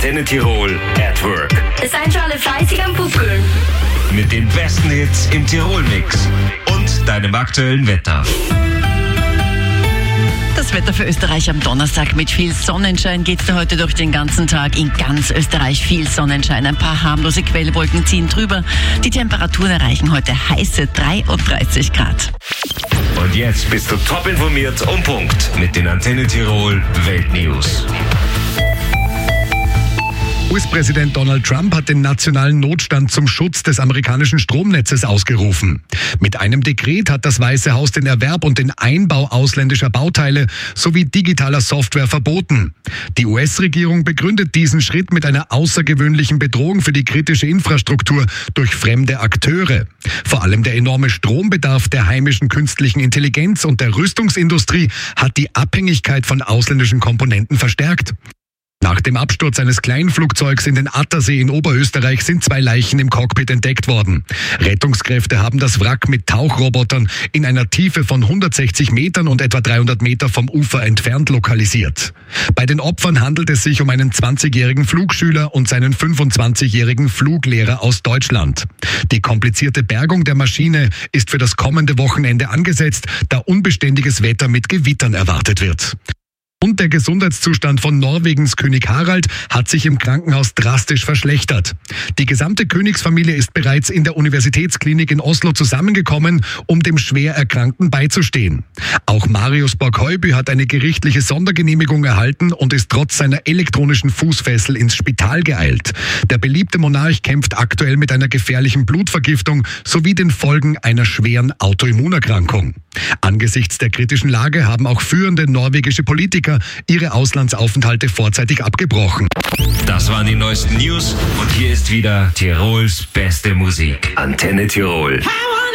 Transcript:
Antenne Tirol at Work. Seid schon alle fleißig am Pupkeln. Mit den besten Hits im Tirol-Mix und deinem aktuellen Wetter. Das Wetter für Österreich am Donnerstag mit viel Sonnenschein geht es heute durch den ganzen Tag. In ganz Österreich viel Sonnenschein. Ein paar harmlose Quellwolken ziehen drüber. Die Temperaturen erreichen heute heiße 33 Grad. Und jetzt bist du top informiert und Punkt mit den Antenne Tirol Weltnews. US-Präsident Donald Trump hat den nationalen Notstand zum Schutz des amerikanischen Stromnetzes ausgerufen. Mit einem Dekret hat das Weiße Haus den Erwerb und den Einbau ausländischer Bauteile sowie digitaler Software verboten. Die US-Regierung begründet diesen Schritt mit einer außergewöhnlichen Bedrohung für die kritische Infrastruktur durch fremde Akteure. Vor allem der enorme Strombedarf der heimischen künstlichen Intelligenz und der Rüstungsindustrie hat die Abhängigkeit von ausländischen Komponenten verstärkt. Nach dem Absturz eines Kleinflugzeugs in den Attersee in Oberösterreich sind 2 Leichen im Cockpit entdeckt worden. Rettungskräfte haben das Wrack mit Tauchrobotern in einer Tiefe von 160 Metern und etwa 300 Meter vom Ufer entfernt lokalisiert. Bei den Opfern handelt es sich um einen 20-jährigen Flugschüler und seinen 25-jährigen Fluglehrer aus Deutschland. Die komplizierte Bergung der Maschine ist für das kommende Wochenende angesetzt, da unbeständiges Wetter mit Gewittern erwartet wird. Und der Gesundheitszustand von Norwegens König Harald hat sich im Krankenhaus drastisch verschlechtert. Die gesamte Königsfamilie ist bereits in der Universitätsklinik in Oslo zusammengekommen, um dem schwer Erkrankten beizustehen. Auch Marius Borg-Heubü hat eine gerichtliche Sondergenehmigung erhalten und ist trotz seiner elektronischen Fußfessel ins Spital geeilt. Der beliebte Monarch kämpft aktuell mit einer gefährlichen Blutvergiftung sowie den Folgen einer schweren Autoimmunerkrankung. Angesichts der kritischen Lage haben auch führende norwegische Politiker ihre Auslandsaufenthalte vorzeitig abgebrochen. Das waren die neuesten News und hier ist wieder Tirols beste Musik. Antenne Tirol.